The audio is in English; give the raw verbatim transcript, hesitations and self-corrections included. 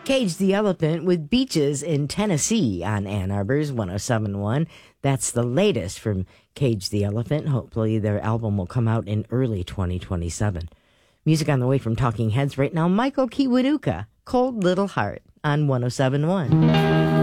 Cage the Elephant with Beaches in Tennessee on Ann Arbor's one oh seven point one. That's the latest from Cage the Elephant. Hopefully their album will come out in early twenty twenty-seven. Music on the way from Talking Heads right now. Michael Kiwanuka, Cold Little Heart on one oh seven point one.